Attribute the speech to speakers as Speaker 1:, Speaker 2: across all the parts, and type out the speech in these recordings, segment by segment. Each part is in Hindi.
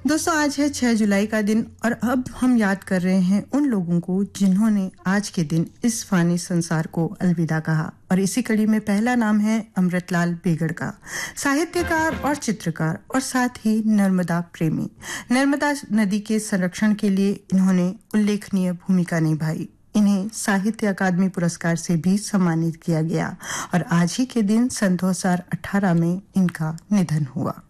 Speaker 1: दोस्तों आज है 6 जुलाई का दिन और अब हम याद कर रहे हैं उन लोगों को जिन्होंने आज के दिन इस फानी संसार को अलविदा कहा और इसी कड़ी में पहला नाम है अमृतलाल बेगड़ का। साहित्यकार और चित्रकार और साथ ही नर्मदा प्रेमी। नर्मदा नदी के संरक्षण के लिए इन्होंने उल्लेखनीय भूमिका निभाई। इन्हें साहित्य अकादमी पुरस्कार से भी सम्मानित किया गया और आज ही के दिन सन 2018 में इनका निधन हुआ।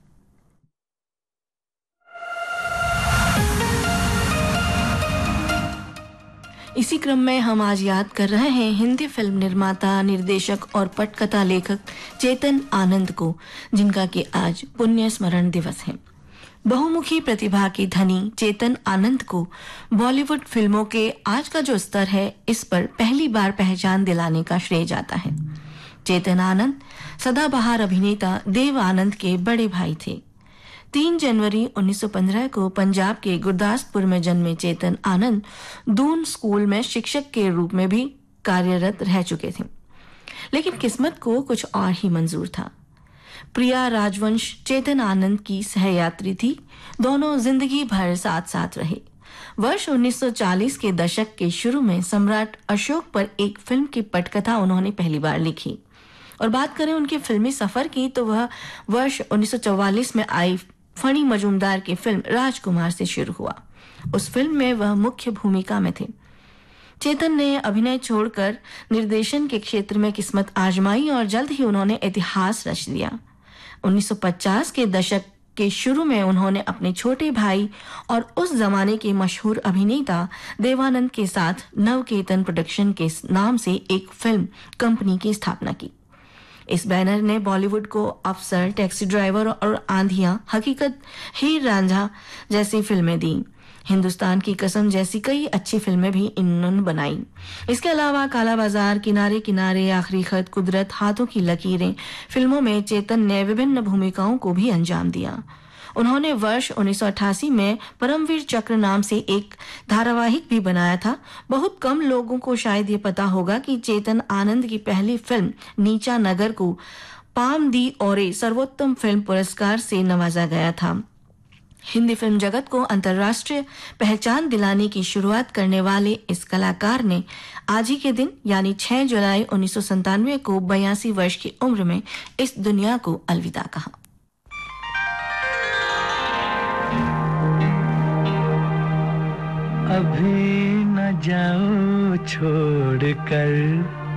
Speaker 2: इसी क्रम में हम आज याद कर रहे हैं हिंदी फिल्म निर्माता, निर्देशक और पटकथा लेखक चेतन आनंद को, जिनका कि आज पुण्य स्मरण दिवस है। बहुमुखी प्रतिभा की धनी चेतन आनंद को बॉलीवुड फिल्मों के आज का जो स्तर है, इस पर पहली बार पहचान दिलाने का श्रेय जाता है। चेतन आनंद सदाबहार अभिनेता देव आनंद के बड़े भाई थे। 3 जनवरी 1915 को पंजाब के गुरदासपुर में जन्मे चेतन आनंद दून स्कूल में शिक्षक के रूप में भी कार्यरत रह चुके थे, लेकिन किस्मत को कुछ और ही मंजूर था। प्रिया राजवंश चेतन आनंद की सहयात्री थी। दोनों जिंदगी भर साथ साथ रहे। वर्ष 1940 के दशक के शुरू में सम्राट अशोक पर एक फिल्म की पटकथा उन्होंने पहली बार लिखी। और बात करें उनके फिल्मी सफर की, तो वह वर्ष 1944 में आई फणी मजूमदार की फिल्म राजकुमार से शुरू हुआ। उस फिल्म में वह मुख्य भूमिका में थे। चेतन ने अभिनय छोड़कर निर्देशन के क्षेत्र में किस्मत आजमाई और जल्द ही उन्होंने इतिहास रच दिया। 1950 के दशक के शुरू में उन्होंने अपने छोटे भाई और उस जमाने के मशहूर अभिनेता देवानंद के साथ नवकेतन प्रोडक्शन के नाम से एक फिल्म कंपनी की स्थापना की। इस बैनर ने बॉलीवुड को अफसर, टैक्सी ड्राइवर और आंधियां, हकीकत, हीर रांझा जैसी फिल्में दी। हिंदुस्तान की कसम जैसी कई अच्छी फिल्में भी इन्होंने बनाई। इसके अलावा काला बाजार, किनारे किनारे, आखिरी खत, कुदरत, हाथों की लकीरें फिल्मों में चेतन ने विभिन्न भूमिकाओं को भी अंजाम दिया। उन्होंने वर्ष 1988 में परमवीर चक्र नाम से एक धारावाहिक भी बनाया था। बहुत कम लोगों को शायद ये पता होगा कि चेतन आनंद की पहली फिल्म नीचा नगर को पाम दी ओरे सर्वोत्तम फिल्म पुरस्कार से नवाजा गया था। हिंदी फिल्म जगत को अंतर्राष्ट्रीय पहचान दिलाने की शुरुआत करने वाले इस कलाकार ने आज ही के दिन यानी 6 जुलाई 1997 को 82 वर्ष की उम्र में इस दुनिया को अलविदा कहा।
Speaker 3: अभी न जाओ छोड़ कर